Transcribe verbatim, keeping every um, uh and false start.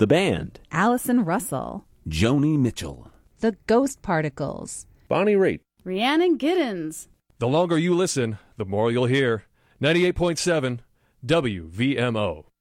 The Band, Allison Russell, Joni Mitchell, The Ghost Particles, Bonnie Raitt, Rhiannon Giddens. The longer you listen, the more you'll hear. ninety-eight point seven W V M O.